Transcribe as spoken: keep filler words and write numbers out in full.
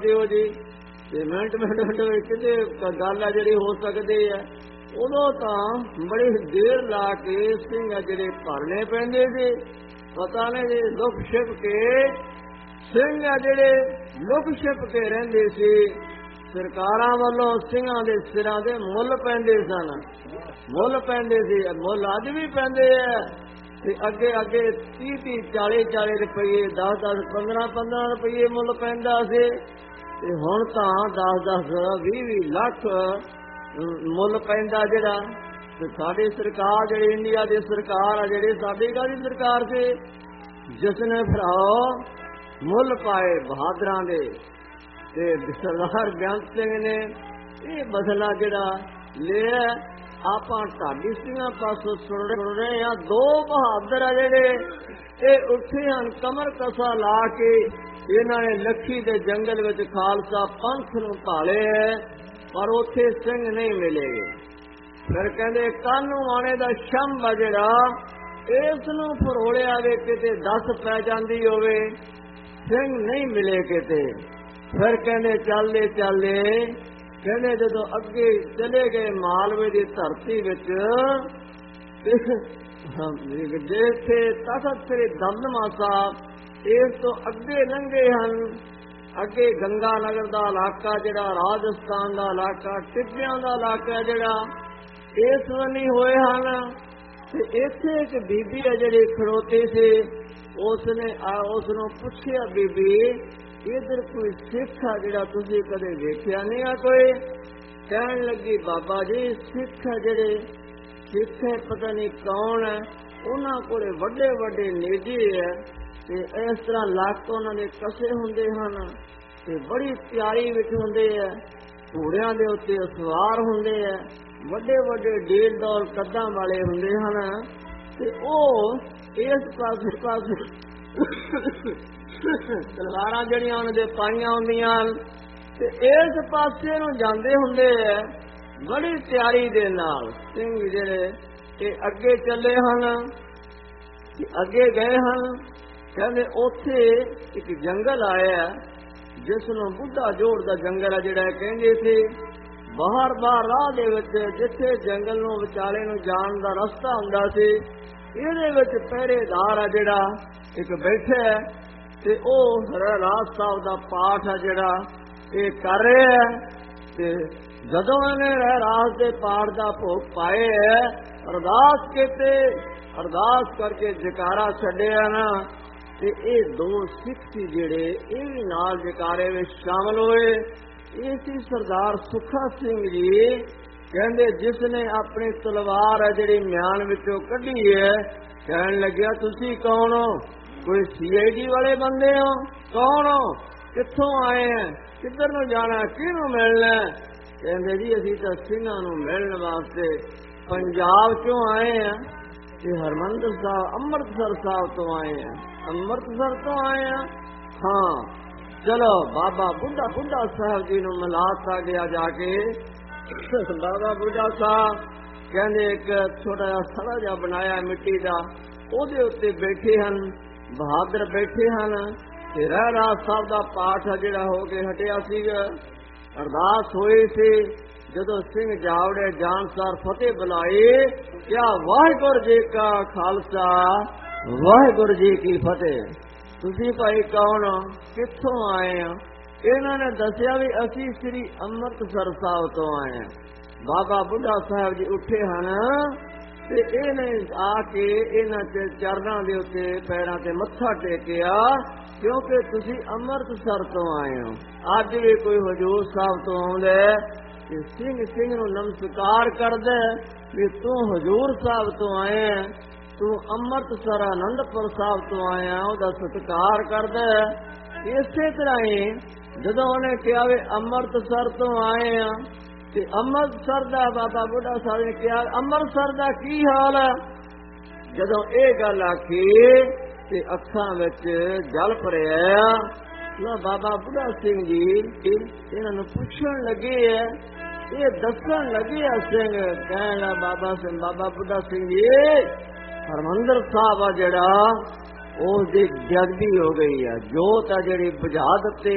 ਦਿਓ ਜੀ ਤੇ ਮਿੰਟ ਮਿੰਟ ਮਿੰਟ ਕਿਤੇ ਗੱਲ ਆ ਜਿਹੜੀ ਹੋ ਸਕਦੀ ਹੈ। ਉਦੋਂ ਤਾਂ ਬੜੀ ਦੇਰ ਲਾ ਕੇ ਸਿੰਘ ਆ ਜਿਹੜੇ ਭਰਨੇ ਪੈਂਦੇ ਸੀ। ਪਤਾ ਨਹੀਂ ਜੀ ਲੁਕ ਛਿਪ ਕੇ ਸਿੰਘ ਆ ਜਿਹੜੇ ਲੁਕ ਛਿਪ ਕੇ ਰਹਿੰਦੇ ਸੀ। ਸਰਕਾਰਾਂ ਵੱਲੋਂ ਸਿੰਘਾਂ ਦੇ ਸਿਰਾਂ ਦੇ ਮੁੱਲ ਪੈਂਦੇ ਸਨ, ਮੁੱਲ ਪੈਂਦੇ ਸੀ, ਮੁੱਲ ਅੱਜ ਵੀ ਪੈਂਦੇ ਆ। ਤੇ ਅੱਗੇ ਅੱਗੇ ਤੀਹ ਤੀਹ ਚਾਲੀ ਚਾਲੀ ਰੁਪਈਏ, ਦਸ ਦਸ ਪੰਦਰਾਂ ਪੰਦਰਾਂ ਰੁਪਈਏ ਮੁੱਲ ਪੈਂਦਾ ਸੀ। ਤੇ ਹੁਣ ਤਾਂ ਦਸ ਦਸ ਵੀਹ ਵੀਹ ਲੱਖ ਮੁੱਲ ਪੈਂਦਾ ਜਿਹੜਾ। ਤੇ ਸਾਡੀ ਸਰਕਾਰ ਜਿਹੜੀ ਇੰਡੀਆ ਦੀ ਸਰਕਾਰ ਆ ਜਿਹੜੀ, ਸਾਡੀ ਕਾਹਦੀ ਸਰਕਾਰ ਸੀ ਜਿਸ ਨੇ ਭਰਾਓ ਮੁੱਲ ਪਾਏ ਬਹਾਦਰਾਂ ਦੇ। ਤੇ ਸਰਦਾਰ ਬੇਅੰਤ ਸਿੰਘ ਨੇ ਇਹ ਮਸਲਾ ਜਿਹੜਾ ਲਿਆ। ਆਪਾਂ ਢਾਡੀ ਸਿੰਘਾਂ ਪਾਸੋਂ ਸੁਣ ਰਹੇ ਹਾਂ, ਦੋ ਬਹਾਦਰ ਆ ਜਿਹੜੇ ਇਹ ਉੱਠੇ ਹਨ ਕਮਰ ਕਸਾ ਲਾ ਕੇ। ਇਹਨਾਂ ਨੇ ਲੱਖੀ ਦੇ ਜੰਗਲ ਵਿੱਚ ਖਾਲਸਾ ਪੰਥ ਨੂੰ ਭਾਲਿਆ, ਪਰ ਉੱਥੇ ਸਿੰਘ ਨਹੀਂ ਮਿਲੇ। ਫਿਰ ਕਹਿੰਦੇ ਕਾਨੂੰ ਆਣੇ ਦਾ ਸ਼ੰਭ ਆ ਜਿਹੜਾ, ਇਸ ਨੂੰ ਫਰੋਲਿਆ ਵੇ ਕਿਤੇ ਦੱਸ ਪੈ ਜਾਂਦੀ ਹੋਵੇ, ਸਿੰਘ ਨਹੀਂ ਮਿਲੇ ਕਿਤੇ। ਫਿਰ ਕਹਿੰਦੇ ਚੱਲਦੇ ਚੱਲਦੇ ਕਹਿੰਦੇ ਜਦੋਂ ਅੱਗੇ ਚਲੇ ਗਏ ਮਾਲਵੇ ਦੀ ਧਰਤੀ ਵਿੱਚ, ਜਿੱਥੇ ਤਖਤ ਸ੍ਰੀ ਦਮਦਮਾ ਸਾਹਿਬ ਇਸ ਤੋਂ ਅੱਗੇ ਲੰਘੇ ਹਨ। ਅੱਗੇ ਗੰਗਾ ਨਗਰ ਦਾ ਇਲਾਕਾ ਜਿਹੜਾ, ਰਾਜਸਥਾਨ ਦਾ ਇਲਾਕਾ, ਟਿੱਬਿਆਂ ਦਾ ਇਲਾਕਾ ਜਿਹੜਾ, ਇਸ ਵੰਨੀ ਹੋਏ ਹਨ। ਤੇ ਇੱਥੇ ਇੱਕ ਬੀਬੀ ਹੈ ਜਿਹੜੀ ਖੜੋਤੀ ਸੀ। ਉਸਨੇ ਉਸ ਨੂੰ ਪੁੱਛਿਆ, ਬੀਬੀ ਇਧਰ ਕੋਈ ਸਿੱਖ ਆ ਜਿਹੜਾ ਤੁਸੀਂ ਕਦੇ ਵੇਖਿਆ ਨਹੀਂ ਆ ਕੋਈ? ਕਹਿਣ ਲੱਗੀ ਬਾਬਾ ਜੀ ਸਿੱਖ ਜਿਹੜੇ ਸਿੱਖ ਹੈ ਪਤਾ ਨਹੀਂ ਕੌਣ ਹੈ, ਉਹਨਾਂ ਕੋਲੇ ਵੱਡੇ ਵੱਡੇ ਨੇਜੇ ਹੈ ਤੇ ਇਸ ਤਰ੍ਹਾਂ ਲੱਕ ਉਹਨਾਂ ਦੇ ਕਸੇ ਹੁੰਦੇ ਹਨ ਤੇ ਬੜੀ ਤਿਆਰੀ ਵਿੱਚ ਹੁੰਦੇ ਹੈ, ਘੋੜਿਆਂ ਦੇ ਉੱਤੇ ਸਵਾਰ ਹੁੰਦੇ ਹੈ, ਵੱਡੇ ਵੱਡੇ ਢੇਲ ਦੌਲ ਕੱਦਾਂ ਵਾਲੇ ਹੁੰਦੇ ਹਨ। ਤੇ ਉਹ ਇਸ ਪਾਸੇ ਪਾਸੇ ਤਲਵਾਰਾਂ ਜਿਹੜੀਆਂ ਉਹਨਾਂ ਦੇ ਪਾਈਆਂ ਹੁੰਦੀਆਂ ਤੇ ਇਸ ਪਾਸੇ ਨੂੰ ਜਾਂਦੇ ਹੁੰਦੇ ਐ ਬੜੀ ਤਿਆਰੀ ਦੇ ਨਾਲ। ਸਿੰਘ ਜਿਹੜੇ ਇਹ ਅੱਗੇ ਚੱਲੇ ਹਨ, ਅੱਗੇ ਗਏ ਹਨ। ਕਹਿੰਦੇ ਉੱਥੇ ਇੱਕ ਜੰਗਲ ਆਇਆ ਜਿਸ ਨੂੰ ਬੁੱਢਾ ਜੋੜ ਦਾ ਜੰਗਲ ਆ ਜਿਹੜਾ ਕਹਿੰਦੇ ਸੀ। ਬਾਹਰ ਬਾਹਰ ਰਾਹ ਦੇ ਵਿੱਚ ਜਿੱਥੇ ਜੰਗਲ ਨੂੰ ਵਿਚਾਲੇ ਨੂੰ ਜਾਣ ਦਾ ਰਸਤਾ ਹੁੰਦਾ ਸੀ, ਇਹਦੇ ਵਿੱਚ ਪਹਿਰੇਦਾਰ ਆ ਜਿਹੜਾ ਇੱਕ ਬੈਠਾ ਤੇ ਉਹ ਰਹਿਰਾਸ ਸਾਹਿਬ ਦਾ ਪਾਠ ਆ ਜਿਹੜਾ ਇਹ ਕਰ ਰਿਹਾ। ਤੇ ਜਦੋਂ ਇਹਨੇ ਰਹਿਰਾਸ ਦੇ ਪਾਠ ਦਾ ਭੋਗ ਪਾਏ, ਅਰਦਾਸ ਕੀਤੇ, ਅਰਦਾਸ ਕਰਕੇ ਜਕਾਰਾ ਛੱਡਿਆ ਨਾ, ਤੇ ਇਹ ਦੋ ਸਿੱਖ ਸੀ ਜਿਹੜੇ ਇਹ ਵੀ ਨਾਲ ਜਕਾਰੇ ਵਿੱਚ ਸ਼ਾਮਲ ਹੋਏ। ਇਹ ਸੀ ਸਰਦਾਰ ਸੁੱਖਾ ਸਿੰਘ ਜੀ। ਕਹਿੰਦੇ ਜਿਸ ਨੇ ਆਪਣੀ ਤਲਵਾਰ ਹੈ ਜਿਹੜੀ ਮਿਆਨ ਵਿੱਚੋਂ ਕੱਢੀ ਹੈ, ਕਹਿਣ ਲੱਗਿਆ ਤੁਸੀਂ ਕੌਣ ਹੋ? ਕੋਈ ਸੀ ਆਈ ਡੀ ਵਾਲੇ ਬੰਦੇ ਹੋ? ਕੌਣ ਹੋ? ਕਿੱਥੋਂ ਆਏ ਆ? ਕਿੱਧਰ ਨੂੰ ਜਾਣਾ? ਕਿਹਨੂੰ ਮਿਲਣਾ? ਕਹਿੰਦੇ ਜੀ ਅਸੀਂ ਤਾਂ ਸਿੰਘਾਂ ਨੂੰ ਮਿਲਣ ਵਾਸਤੇ ਪੰਜਾਬ ਚੋਂ ਆਏ ਆ ਤੇ ਹਰਮੰਦਰ ਸਾਹਿਬ ਅੰਮ੍ਰਿਤਸਰ ਸਾਹਿਬ ਤੋਂ ਆਏ ਆ। ਅੰਮ੍ਰਿਤਸਰ ਤੋਂ ਆਏ ਆ? ਹਾਂ ਚਲੋ ਬਾਬਾ ਬੁੱਢਾ ਬੁੱਢਾ ਸਾਹਿਬ ਜੀ ਨੂੰ ਮਿਲਾਤਾ ਗਿਆ ਜਾ ਕੇ। ਬਾਬਾ ਬੁੱਢਾ ਸਾਹਿਬ ਕਹਿੰਦੇ ਇੱਕ ਛੋਟਾ ਜਿਹਾ ਸੜਾ ਜਿਹਾ ਬਣਾਇਆ ਮਿੱਟੀ ਦਾ, ਉਹਦੇ ਉੱਤੇ ਬੈਠੇ ਹਨ, ਬਹਾਦਰ ਬੈਠੇ ਹਨ। ਤੇ ਰਹਿਰਾਸ ਸਾਹਿਬ ਦਾ ਪਾਠ ਜਿਹੜਾ ਹੋ ਕੇ ਹਟਿਆ ਸੀਗਾ, ਅਰਦਾਸ ਹੋਈ ਸੀ। ਜਦੋਂ ਸਿੰਘ ਜਾਵੜੇ ਜਾਨਸਾਰ ਫਤਿਹ ਬੁਲਾਏ, ਕਿਆ ਵਾਹਿਗੁਰੂ ਜੀ ਕਾ ਖਾਲਸਾ ਵਾਹਿਗੁਰੂ ਜੀ ਕੀ ਫਤਿਹ। ਤੁਸੀਂ ਭਾਈ ਕੌਣ ਹੋ? ਕਿੱਥੋਂ ਆਏ ਹੋ? ਇਹਨਾਂ ਨੇ ਦੱਸਿਆ ਵੀ ਅਸੀਂ ਸ੍ਰੀ ਅੰਮ੍ਰਿਤਸਰ ਸਾਹਿਬ ਤੋਂ ਆਏ ਹਾਂ। ਬਾਬਾ ਬੁੱਢਾ ਸਾਹਿਬ ਜੀ ਉੱਠੇ ਹਨ ਤੇ ਇਹਨੇ ਆ ਕੇ ਇਹਨਾਂ ਦੇ ਚਰਨਾਂ ਦੇ ਉੱਤੇ ਪੈਰਾਂ ਤੇ ਮੱਥਾ ਟੇਕਿਆ, ਕਿਉਂਕਿ ਤੁਸੀਂ ਅੰਮ੍ਰਿਤਸਰ ਤੋਂ ਆਏ ਹੋ। ਅੱਜ ਵੀ ਕੋਈ ਹਜ਼ੂਰ ਸਾਹਿਬ ਤੋਂ ਆਉਂਦਾ ਤੇ ਸਿੰਘ ਸਿੰਘ ਨੂੰ ਨਮਸਕਾਰ ਕਰਦਾ ਵੀ ਤੂੰ ਹਜ਼ੂਰ ਸਾਹਿਬ ਤੋਂ ਆਇਆ, ਤੂੰ ਅੰਮ੍ਰਿਤਸਰ ਆਨੰਦਪੁਰ ਸਾਹਿਬ ਤੋਂ ਆਇਆ, ਉਹਦਾ ਸਤਿਕਾਰ ਕਰਦਾ। ਇਸੇ ਤਰ੍ਹਾਂ ਹੀ ਜਦੋਂ ਉਹਨੇ ਕਿਹਾ ਵੀ ਅੰਮ੍ਰਿਤਸਰ ਤੋਂ ਆਏ ਆ ਤੇ ਅੰਮ੍ਰਿਤਸਰ ਦਾ ਬਾਬਾ ਬੁੱਢਾ ਸਾਹਿਬ ਨੇ ਕਿਹਾ ਅੰਮ੍ਰਿਤਸਰ ਦਾ ਕੀ ਹਾਲ ਹੈ? ਜਦੋਂ ਇਹ ਗੱਲ ਆਖੀ ਤੇ ਅੱਖਾਂ ਵਿੱਚ ਜਲ ਭਰਿਆ। ਨਾ ਬਾਬਾ ਬੁੱਢਾ ਸਿੰਘ ਜੀ ਇਹਨਾਂ ਨੂੰ ਪੁੱਛਣ ਲੱਗੇ ਹੈ, ਇਹ ਦੱਸਣ ਲੱਗੇ ਆ। ਸਿੰਘ ਕਹਿਣਾ ਬਾਬਾ ਸਿੰਘ ਬਾਬਾ ਬੁੱਢਾ ਸਿੰਘ ਜੀ ਹਰਮੰਦਰ ਸਾਹਿਬ ਆ ਜਿਹੜਾ ਉਸ ਦੀ ਜਗਦੀ ਹੋ ਗਈ ਆ, ਜੋਤ ਆ ਜਿਹੜੀ ਬੁਝਾ ਦਿੱਤੀ।